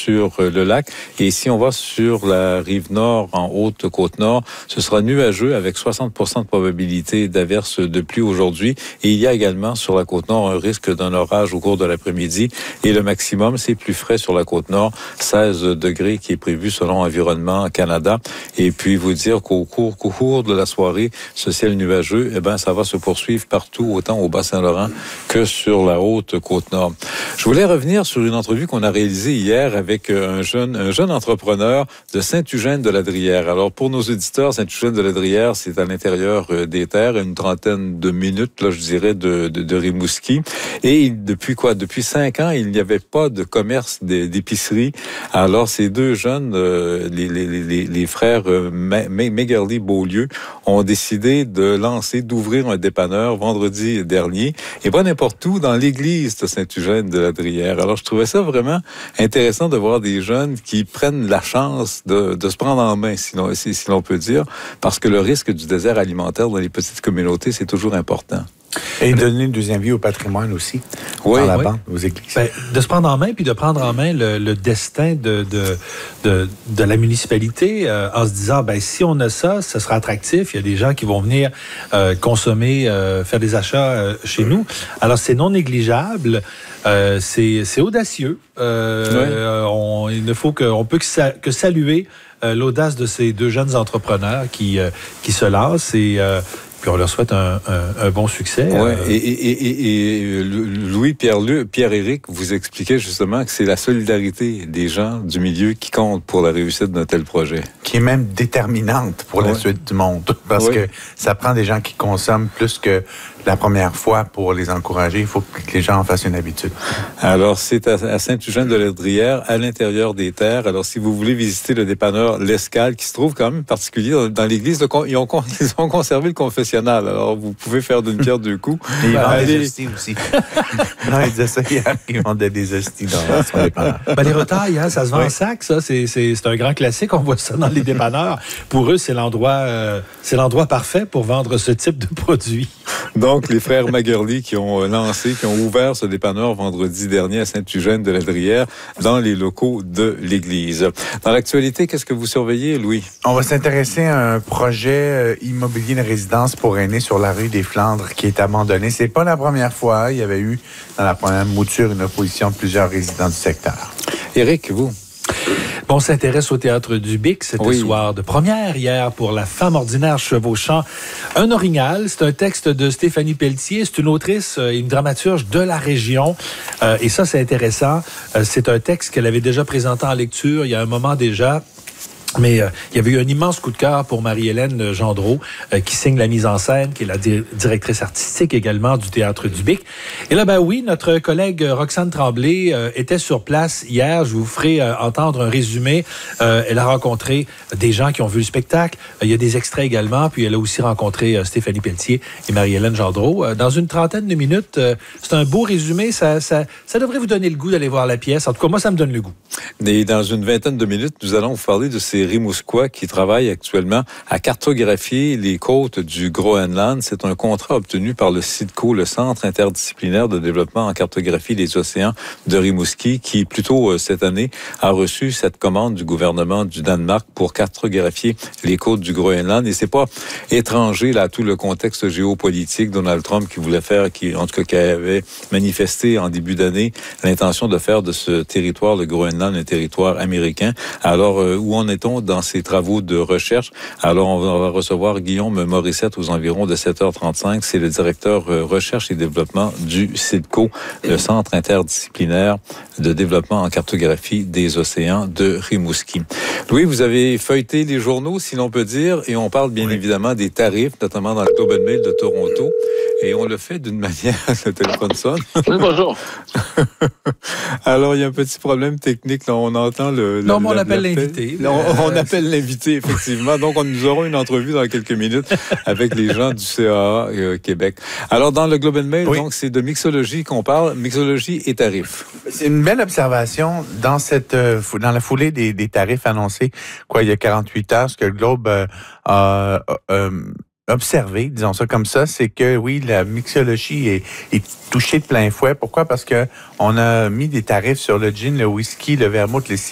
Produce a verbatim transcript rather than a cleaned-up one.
sur le lac. Et si on va sur la rive nord, en Haute-Côte-Nord, ce sera nuageux avec soixante pour cent de probabilité d'averse de pluie aujourd'hui. Et il y a également sur la Côte-Nord un risque d'un orage au cours de l'après-midi. Et le maximum, c'est plus frais sur la Côte-Nord, seize degrés qui est prévu selon Environnement Canada. Et puis vous dire qu'au cours, qu'au cours de la soirée, ce ciel nuageux, eh ben, ça va se poursuivre partout, autant au Bas-Saint-Laurent que sur la Haute-Côte-Nord. Je voulais revenir sur une entrevue qu'on a réalisée hier avec un jeune, un jeune entrepreneur de Saint-Eugène-de-la-Drière. Alors, pour nos auditeurs, Saint-Eugène-de-la-Drière, c'est à l'intérieur des terres, une trentaine de minutes, là, je dirais, de, de, de Rimouski. Et depuis quoi? Depuis cinq ans, il n'y avait pas de commerce d'épicerie. Alors, ces deux jeunes, euh, les, les, les, les frères euh, Megerly-Beaulieu, ont décidé de lancer, d'ouvrir un dépanneur vendredi dernier, et pas n'importe où, dans l'église de Saint-Eugène-de-la-Drière. Alors, je trouvais ça vraiment intéressant de voir des jeunes qui prennent la chance de, de se prendre en main, si l'on, si, si l'on peut dire, parce que le risque du désert alimentaire dans les petites communautés, c'est toujours important. Et donner une deuxième vie au patrimoine aussi, oui, dans la oui. bande, aux églises. Ben, de se prendre en main, puis de prendre en main le, le destin de, de, de, de la municipalité, euh, en se disant, ben si on a ça, ça sera attractif. Il y a des gens qui vont venir euh, consommer, euh, faire des achats euh, chez mmh. nous. Alors, c'est non négligeable. Euh, c'est, c'est audacieux. Euh, oui. euh, on, il ne faut que, on peut que, sa, que saluer euh, l'audace de ces deux jeunes entrepreneurs qui, euh, qui se lancent et euh, puis on leur souhaite un, un, un bon succès. Ouais, euh... et, et, et, et Louis-Pierre Pierre-Éric vous expliquait justement que c'est la solidarité des gens du milieu qui compte pour la réussite d'un tel projet. Qui est même déterminante pour ouais. la suite du monde. Parce ouais. que ça prend des gens qui consomment plus que la première fois pour les encourager. Il faut que les gens en fassent une habitude. Alors, c'est à Saint-Eugène-de-la-Drière, à l'intérieur des terres. Alors, si vous voulez visiter le dépanneur L'Escale, qui se trouve quand même particulier dans l'église, ils ont, ils ont conservé le confessionnal. Alors, vous pouvez faire d'une pierre deux coups. Et ils vendent des hosties aussi. Non, ils disaient ça hier, ils vendaient des hosties dans son dépanneur. Ben, les retailles, hein, ça se vend oui. en sac, ça. C'est, c'est, c'est un grand classique. On voit ça dans les dépanneurs. Pour eux, c'est l'endroit, euh, c'est l'endroit parfait pour vendre ce type de produit. Donc, les frères Megerly qui ont lancé, qui ont ouvert ce dépanneur vendredi dernier à Saint-Eugène-de-la-Drière dans les locaux de l'église. Dans l'actualité, qu'est-ce que vous surveillez, Louis? On va s'intéresser à un projet immobilier de résidence pour aînés sur la rue des Flandres qui est abandonné. C'est pas la première fois. Il y avait eu, dans la première mouture, une opposition de plusieurs résidents du secteur. Éric, vous? On s'intéresse au Théâtre du Bic. C'était oui. soir de première hier pour La femme ordinaire chevauchant un orignal. C'est un texte de Stéphanie Pelletier. C'est une autrice et une dramaturge de la région. Euh, et ça, c'est intéressant. Euh, c'est un texte qu'elle avait déjà présenté en lecture il y a un moment déjà. Mais euh, il y avait eu un immense coup de cœur pour Marie-Hélène Gendreau, euh, qui signe la mise en scène, qui est la di- directrice artistique également du Théâtre du Bic. Et là, ben oui, notre collègue Roxane Tremblay euh, était sur place hier. Je vous ferai euh, entendre un résumé. Euh, elle a rencontré des gens qui ont vu le spectacle. Euh, il y a des extraits également. Puis elle a aussi rencontré euh, Stéphanie Pelletier et Marie-Hélène Gendreau. Euh, dans une trentaine de minutes, euh, c'est un beau résumé. Ça, ça, ça devrait vous donner le goût d'aller voir la pièce. En tout cas, moi, ça me donne le goût. Et dans une vingtaine de minutes, nous allons vous parler de ces Rimousquois qui travaillent actuellement à cartographier les côtes du Groenland. C'est un contrat obtenu par le CIDCO, le Centre interdisciplinaire de développement en cartographie des océans de Rimouski, qui, plus tôt cette année, a reçu cette commande du gouvernement du Danemark pour cartographier les côtes du Groenland. Et c'est pas étranger, là, à tout le contexte géopolitique. Donald Trump qui voulait faire, qui, en tout cas, qui avait manifesté en début d'année l'intention de faire de ce territoire, le Groenland, un territoire américain. Alors, euh, où en est-on dans ces travaux de recherche? Alors, on va, on va recevoir Guillaume Morissette aux environs de sept heures trente-cinq. C'est le directeur euh, recherche et développement du CIDCO, le Centre interdisciplinaire de développement en cartographie des océans de Rimouski. Louis, vous avez feuilleté les journaux, si l'on peut dire, et on parle bien oui. évidemment des tarifs, notamment dans le Globe and Mail de Toronto. Et on le fait d'une manière, le téléphone sonne. Oui, bonjour. Alors, il y a un petit problème technique. Là. On entend le... Non, le, mais on la, appelle la, l'invité. On, on appelle l'invité, effectivement. Donc, on, nous aurons une entrevue dans quelques minutes avec les gens du C A A euh, Québec. Alors, dans le Globe and Mail, oui. donc, c'est de mixologie qu'on parle. Mixologie et tarifs. C'est une belle observation dans cette euh, dans la foulée des, des tarifs annoncés, quoi, il y a quarante-huit heures, ce que le Globe euh, a... Euh, observé, disons ça comme ça, c'est que oui, la mixologie est, est touchée de plein fouet. Pourquoi? Parce que on a mis des tarifs sur le gin, le whisky, le vermouth, les